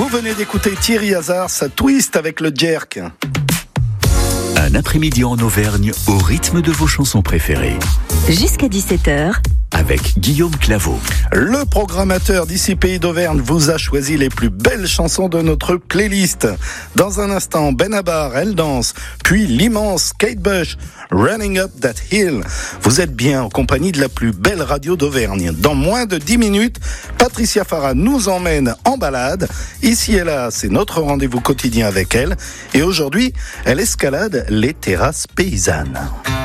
venez d'écouter Thierry Hazard, sa twist avec le jerk. Un après-midi en Auvergne au rythme de vos chansons préférées. Jusqu'à 17h. Avec Guillaume Claveau. Le programmateur d'ici Pays d'Auvergne vous a choisi les plus belles chansons de notre playlist. Dans un instant, Benabar, Elle danse, puis l'immense Kate Bush, Running Up That Hill. Vous êtes bien en compagnie de la plus belle radio d'Auvergne. Dans moins de 10 minutes, Patricia Farah nous emmène en balade. Ici et là, c'est notre rendez-vous quotidien avec elle. Et aujourd'hui, elle escalade les terrasses paysannes.